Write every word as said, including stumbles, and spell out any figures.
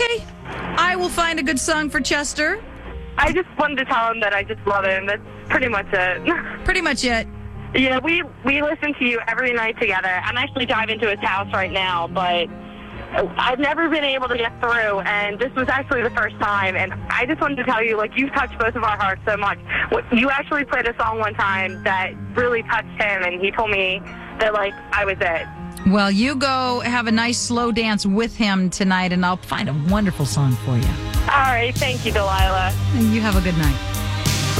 Okay. I will find a good song for Chester. I just wanted to tell him that I just love him. That's pretty much it. Pretty much it. Yeah, we, we listen to you every night together. I'm actually driving to his house right now, but I've never been able to get through, and this was actually the first time. And I just wanted to tell you, like, you've touched both of our hearts so much. You actually played a song one time that really touched him, and he told me that, like, I was it. Well, you go have a nice slow dance with him tonight, and I'll find a wonderful song for you. All right. Thank you, Delilah. And you have a good night.